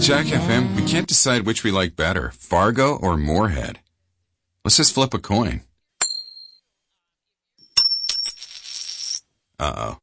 Jack FM, we can't decide which we like better, Fargo or Moorhead. Let's just flip a coin. Uh-oh.